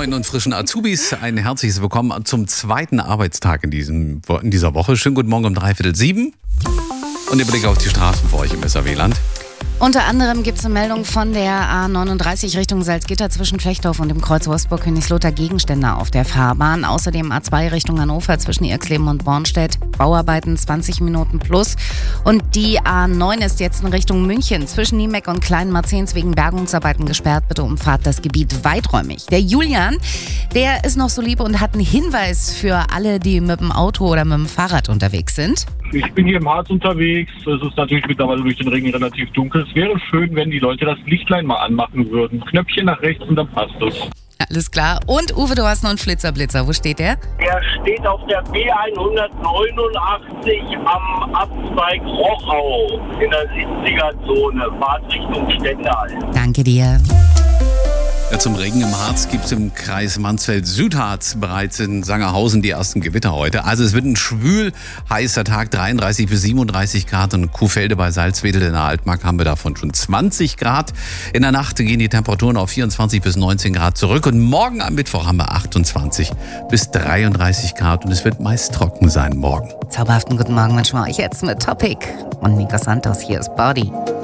neuen und frischen Azubis ein herzliches Willkommen zum zweiten Arbeitstag in dieser Woche. Schönen guten Morgen um 6:45. Und der Blick auf die Straßen für euch im SAW-Land. Unter anderem gibt es eine Meldung von der A39 Richtung Salzgitter zwischen Flechtdorf und dem Kreuz Wolfsburg-Königslotter Gegenstände auf der Fahrbahn. Außerdem A2 Richtung Hannover zwischen Irxleben und Bornstedt. Bauarbeiten 20 Minuten plus. Und die A9 ist jetzt in Richtung München zwischen Niemeck und Kleinmarzens wegen Bergungsarbeiten gesperrt. Bitte umfahrt das Gebiet weiträumig. Der Julian, der ist noch so lieb und hat einen Hinweis für alle, die mit dem Auto oder mit dem Fahrrad unterwegs sind. Ich bin hier im Harz unterwegs. Es ist natürlich mittlerweile durch den Regen relativ dunkel. Es wäre schön, wenn die Leute das Lichtlein mal anmachen würden. Knöpfchen nach rechts und dann passt es. Alles klar. Und Uwe, du hast noch einen Flitzer-Blitzer. Wo steht der? Der steht auf der B189 am Abzweig Rochau in der 70er-Zone, Fahrt Richtung Stendal. Danke dir. Ja, zum Regen im Harz gibt es im Kreis Mansfeld-Südharz bereits in Sangerhausen die ersten Gewitter heute. Also es wird ein schwül heißer Tag, 33 bis 37 Grad. Und Kuhfelde bei Salzwedel in der Altmark haben wir davon schon 20 Grad. In der Nacht gehen die Temperaturen auf 24 bis 19 Grad zurück. Und morgen am Mittwoch haben wir 28 bis 33 Grad. Und es wird meist trocken sein morgen. Zauberhaften guten Morgen wünschen wir euch jetzt mit Topic. Und Nico Santos, hier ist Body.